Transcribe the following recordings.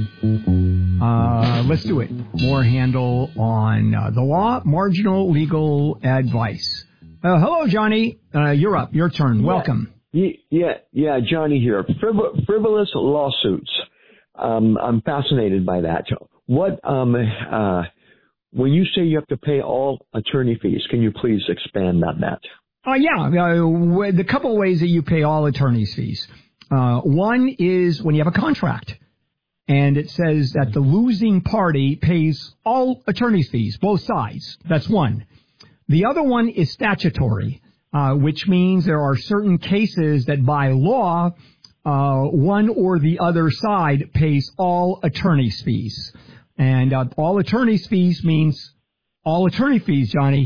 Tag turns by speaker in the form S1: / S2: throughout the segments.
S1: Let's do it. More handle on the law, marginal legal advice. Hello, Johnny. You're up. Your turn. Welcome.
S2: Yeah, Johnny here. Frivolous lawsuits. I'm fascinated by that. What, when you say you have to pay all attorney fees, can you please expand on that?
S1: The couple of ways that you pay all attorney's fees. One is when you have a contract, and it says that the losing party pays all attorney's fees, both sides. That's one. The other one is statutory, which means there are certain cases that by law, one or the other side pays all attorney's fees. And all attorney's fees means all attorney fees, Johnny.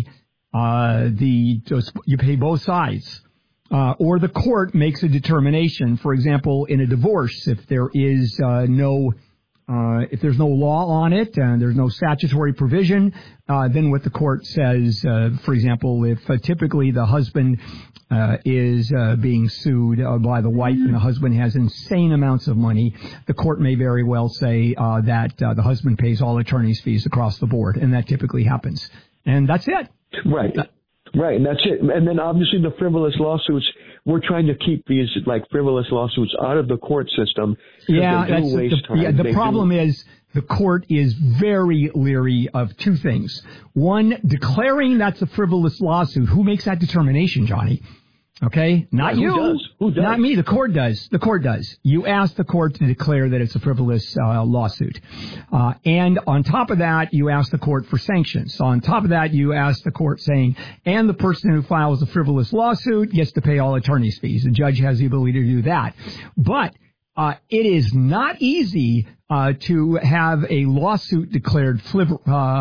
S1: You pay both sides. Or the court makes a determination. For example, in a divorce, if there is if there's no law on it and there's no statutory provision, then what the court says, for example, if typically the husband is being sued by the wife and the husband has insane amounts of money, the court may very well say that the husband pays all attorney's fees across the board, and that typically happens. And that's it.
S2: Right, and that's it. And then obviously the frivolous lawsuits, we're trying to keep these frivolous lawsuits out of the court system.
S1: Yeah, the problem is the court is very leery of two things. One, declaring that's a frivolous lawsuit. Who makes that determination, Johnny? Okay, not you.
S2: Who does?
S1: Not me. The court does. The court does. You ask the court to declare that it's a frivolous lawsuit. And on top of that, you ask the court for sanctions. So on top of that, you ask the court saying, and the person who files a frivolous lawsuit gets to pay all attorney's fees. The judge has the ability to do that. But it is not easy to have a lawsuit declared frivolous.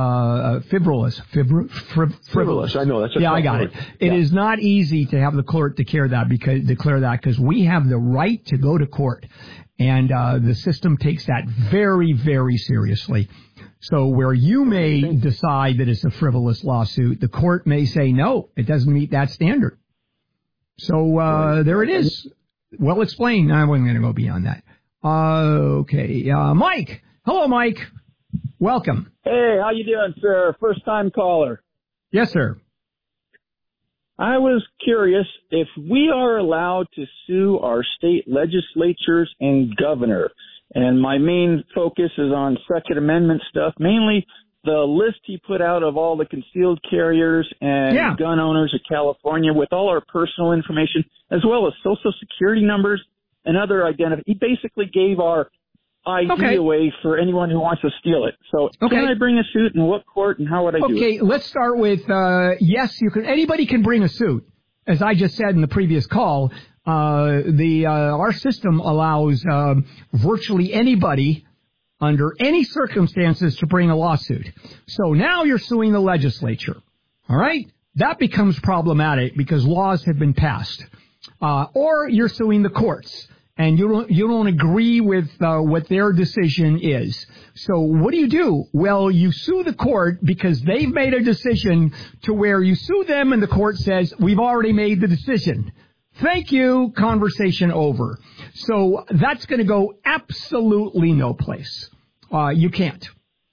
S2: I know that's
S1: I got it. It is not easy to have the court declare that because we have the right to go to court, and the system takes that very, very seriously. So where you may decide that it's a frivolous lawsuit, the court may say no, it doesn't meet that standard. So there it is. Well explained. I wasn't going to go beyond that. Okay. Mike. Hello, Mike. Welcome.
S3: Hey, how you doing, sir? First-time caller.
S1: Yes, sir.
S3: I was curious if we are allowed to sue our state legislatures and governor. And my main focus is on Second Amendment stuff, mainly the list he put out of all the concealed carriers and gun owners of California with all our personal information, as well as Social Security numbers and other identity. He basically gave our ID away for anyone who wants to steal it. So can I bring a suit, and what court, and how would I do it?
S1: Okay, let's start with, yes, you can. Anybody can bring a suit. As I just said in the previous call, our system allows virtually anybody under any circumstances to bring a lawsuit. So now you're suing the legislature. All right? That becomes problematic because laws have been passed. Or you're suing the courts, and you don't agree with what their decision is. So what do? Well, you sue the court because they've made a decision to where you sue them and the court says, we've already made the decision. Thank you. Conversation over. So that's going to go absolutely no place. You can't.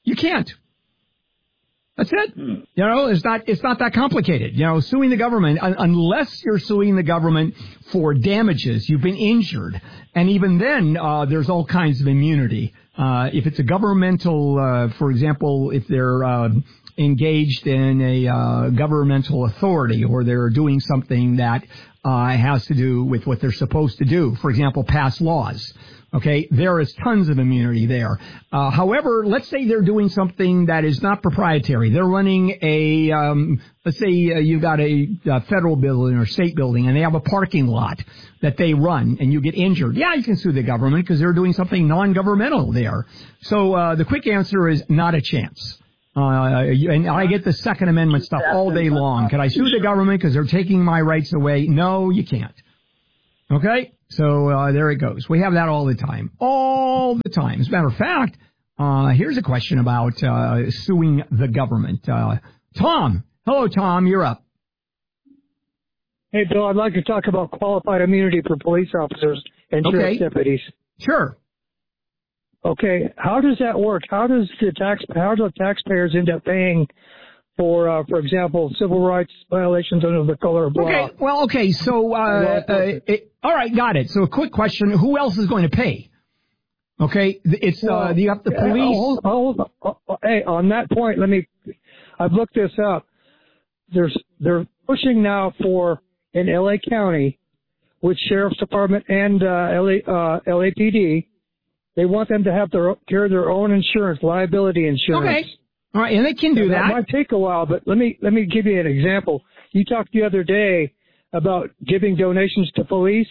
S1: That's it. You know, it's not that complicated. You know, suing the government, unless you're suing the government for damages, you've been injured. And even then, there's all kinds of immunity. If it's a governmental, for example, if they're engaged in a governmental authority or they're doing something that has to do with what they're supposed to do, for example, pass laws. Okay, there is tons of immunity there. However, let's say they're doing something that is not proprietary. They're running let's say you've got a federal building or state building, and they have a parking lot that they run, and you get injured. Yeah, you can sue the government because they're doing something non-governmental there. So the quick answer is not a chance. And I get the Second Amendment stuff all day long. Can I sue the government because they're taking my rights away? No, you can't. Okay? So there it goes. We have that all the time. All the time. As a matter of fact, here's a question about suing the government. Tom. Hello, Tom. You're up.
S4: Hey, Bill, I'd like to talk about qualified immunity for police officers and sheriff deputies.
S1: Sure.
S4: Okay, how does that work? How do taxpayers end up paying for example, civil rights violations under the color of law?
S1: Okay. So, all right, got it. So, a quick question: who else is going to pay? Okay, it's you have the police.
S4: Hold on. Hey, on that point, I've looked this up. They're pushing now for in LA County, with Sheriff's Department and LAPD. They want them to have carry their own insurance, liability insurance.
S1: Okay. All right, and they can do that.
S4: That might take a while, but let me give you an example. You talked the other day about giving donations to police.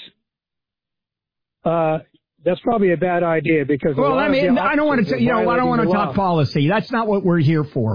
S4: That's probably a bad idea because
S1: I don't want to talk policy. That's not what we're here for.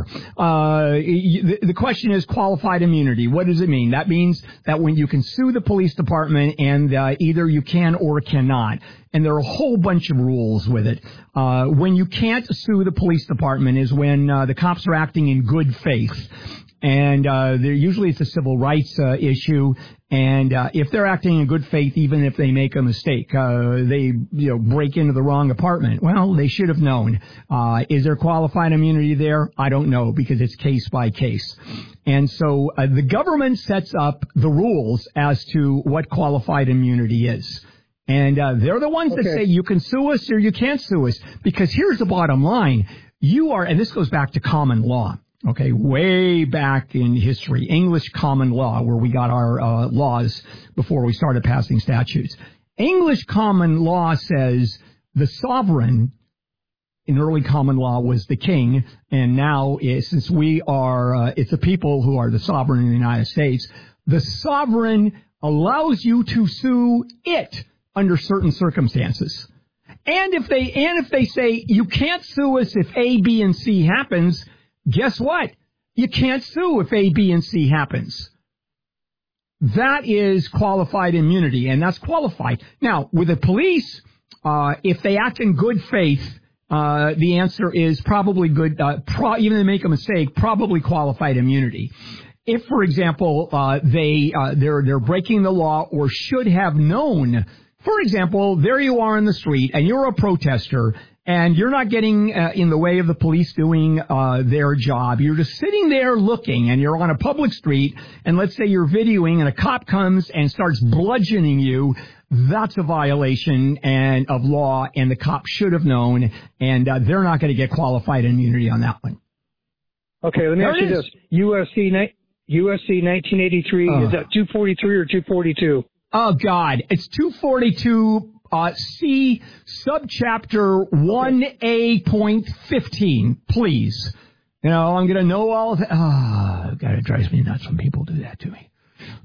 S1: The question is qualified immunity. What does it mean? That means that when you can sue the police department and either you can or cannot. And there are a whole bunch of rules with it. When you can't sue the police department is when the cops are acting in good faith. And usually it's a civil rights issue. And if they're acting in good faith, even if they make a mistake, they break into the wrong apartment. Well, they should have known. Is there qualified immunity there? I don't know because it's case by case. And so the government sets up the rules as to what qualified immunity is. And they're the ones that say you can sue us or you can't sue us. Because here's the bottom line. And this goes back to common law. Okay, way back in history, English common law, where we got our laws before we started passing statutes. English common law says the sovereign in early common law was the king, and now since we are, it's the people who are the sovereign in the United States, the sovereign allows you to sue it under certain circumstances. And if they say you can't sue us if A, B, and C happens, guess what? You can't sue if A, B, and C happens. That is qualified immunity, and that's qualified. Now, with the police, if they act in good faith, the answer is probably good, even if they make a mistake, probably qualified immunity. If, for example, they're breaking the law or should have known, for example, there you are in the street, and you're a protester, and you're not getting in the way of the police doing their job. You're just sitting there looking, and you're on a public street, and let's say you're videoing, and a cop comes and starts bludgeoning you. That's a violation of law, and the cop should have known, and they're not going to get qualified immunity on that one.
S4: Okay, let me ask you this. USC 1983, is that 243 or 242?
S1: Oh, God. It's 242. C subchapter 1A.15, please. I'm going to know all of that. God, it drives me nuts when people do that to me.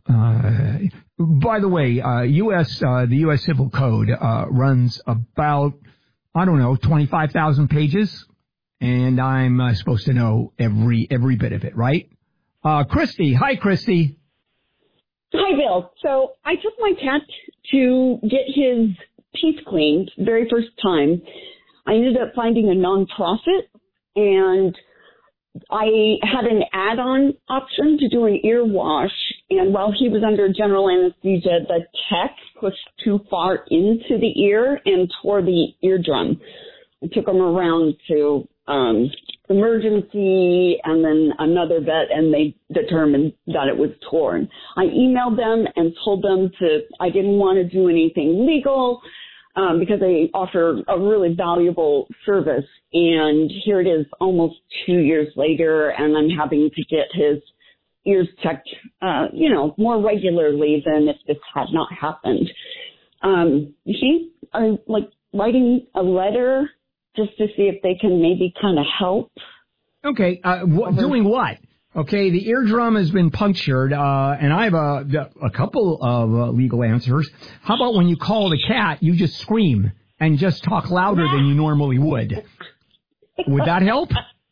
S1: By the way, the U.S. Civil Code runs about, 25,000 pages, and I'm supposed to know every bit of it, right? Christy. Hi, Christy.
S5: Hi, Bill. So I took my cat to get his teeth cleaned very first time. I ended up finding a nonprofit, and I had an add-on option to do an ear wash. And while he was under general anesthesia, the tech pushed too far into the ear and tore the eardrum. I took him around to emergency and then another vet, and they determined that it was torn. I emailed them and told them I didn't want to do anything legal because they offer a really valuable service. And here it is almost 2 years later, and I'm having to get his ears checked, more regularly than if this had not happened. He's writing a letter just to see if they can maybe kind of help.
S1: Okay, doing what? Okay, the eardrum has been punctured, and I have a couple of legal answers. How about when you call the cat, you just scream and just talk louder than you normally would? Would that help?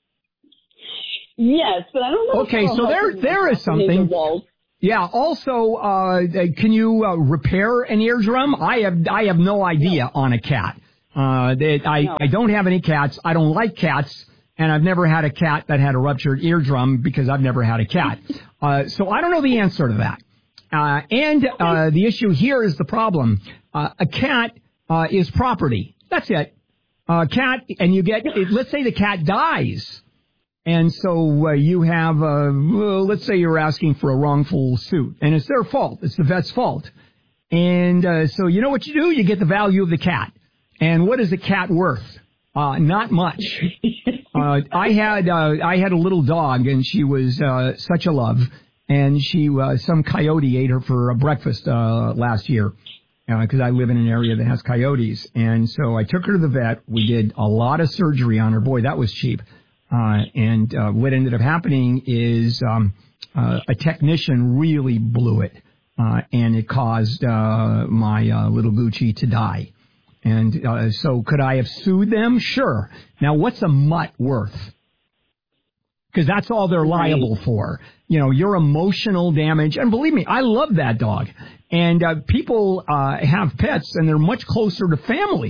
S5: Yes, but I don't know.
S1: Okay, so there is something. Yeah. Also, can you repair an eardrum? I have no idea on a cat. I don't have any cats. I don't like cats. And I've never had a cat that had a ruptured eardrum because I've never had a cat. So I don't know the answer to that. The issue here is the problem. A cat is property. That's it. cat, and you get, let's say the cat dies. And so you have, let's say you're asking for a wrongful suit, and it's their fault. It's the vet's fault. And so you know what you do? You get the value of the cat. And what is the cat worth? Not much. I had a little dog, and she was such a love. And some coyote ate her for breakfast last year, because I live in an area that has coyotes. And so I took her to the vet. We did a lot of surgery on her. Boy, that was cheap. And what ended up happening is a technician really blew it, and it caused my little Gucci to die. And so could I have sued them? Sure. Now, what's a mutt worth? Because that's all they're liable for. Your emotional damage. And believe me, I love that dog. And people have pets, and they're much closer to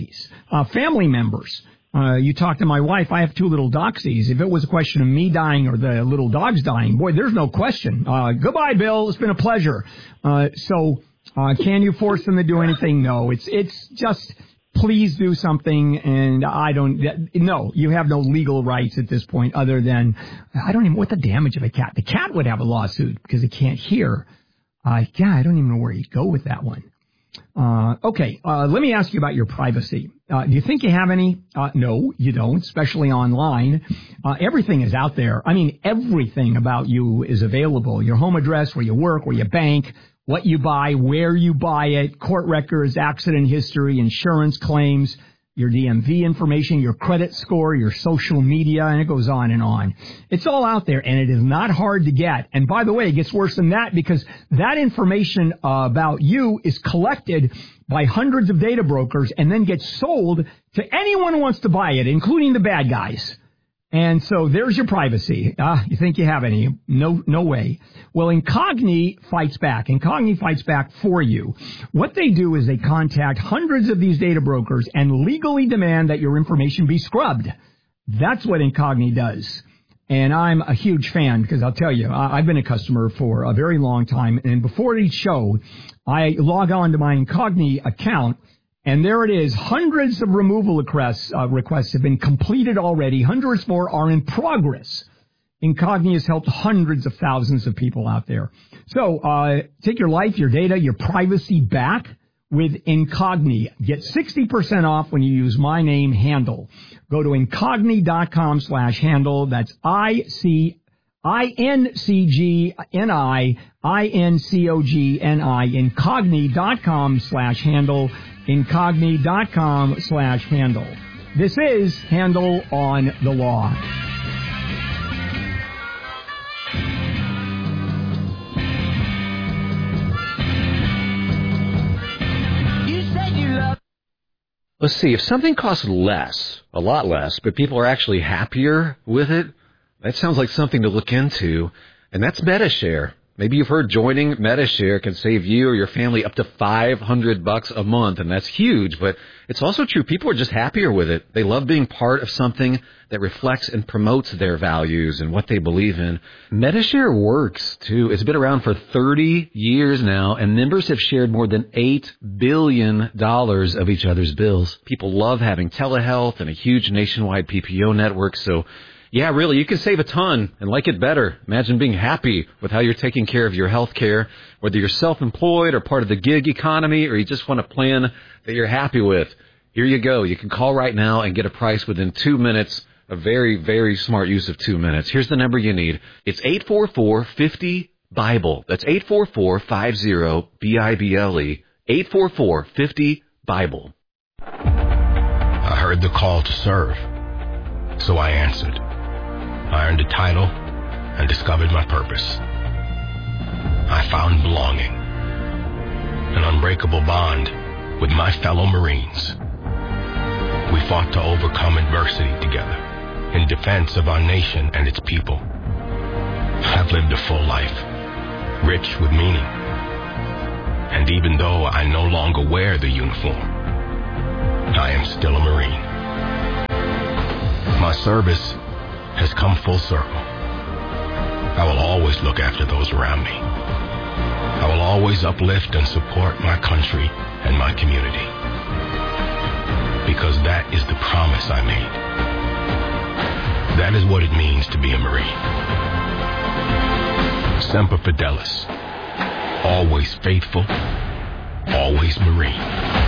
S1: family members. You talk to my wife, I have 2 little doxies. If it was a question of me dying or the little dog's dying, boy, there's no question. Goodbye, Bill. It's been a pleasure. So can you force them to do anything? No. It's just, please do something. And no, you have no legal rights at this point other than, I don't even, what the damage of a cat? The cat would have a lawsuit because it can't hear. I don't even know where you go with that one. Okay, let me ask you about your privacy. Do you think you have any? No, you don't, especially online. Everything is out there. I mean, everything about you is available. Your home address, where you work, where you bank, what you buy, where you buy it, court records, accident history, insurance claims, your DMV information, your credit score, your social media, and it goes on and on. It's all out there, and it is not hard to get. And by the way, it gets worse than that because that information about you is collected by hundreds of data brokers and then gets sold to anyone who wants to buy it, including the bad guys. And so there's your privacy. You think you have any? No way. Well, Incogni fights back. Incogni fights back for you. What they do is they contact hundreds of these data brokers and legally demand that your information be scrubbed. That's what Incogni does. And I'm a huge fan because I'll tell you, I've been a customer for a very long time. And before each show, I log on to my Incogni account. And there it is. Hundreds of removal requests have been completed already. Hundreds more are in progress. Incogni has helped hundreds of thousands of people out there. So take your life, your data, your privacy back with Incogni. Get 60% off when you use my name, Handel. Go to Incogni.com/Handel. That's INCGNI, Incogni.com/Handel. Incogni.com/Handel. This is Handel on the Law.
S6: Let's see, if something costs less, a lot less, but people are actually happier with it, that sounds like something to look into, and that's MediShare. Maybe you've heard joining MediShare can save you or your family up to $500 a month, and that's huge, but it's also true. People are just happier with it. They love being part of something that reflects and promotes their values and what they believe in. MediShare works, too. It's been around for 30 years now, and members have shared more than $8 billion of each other's bills. People love having telehealth and a huge nationwide PPO network, so yeah, really, you can save a ton and like it better. Imagine being happy with how you're taking care of your health care, whether you're self-employed or part of the gig economy or you just want a plan that you're happy with. Here you go. You can call right now and get a price within 2 minutes, a very, very smart use of 2 minutes. Here's the number you need. It's 844-50-BIBLE. That's 844-50-BIBLE. 844-50-BIBLE.
S7: I heard the call to serve, so I answered. I earned a title and discovered my purpose. I found belonging, an unbreakable bond with my fellow Marines. We fought to overcome adversity together in defense of our nation and its people. I've lived a full life, rich with meaning. And even though I no longer wear the uniform, I am still a Marine. My service has come full circle. I will always look after those around me. I will always uplift and support my country and my community. because that is the promise I made. That is what it means to be a Marine. Semper Fidelis. Always faithful, always Marine.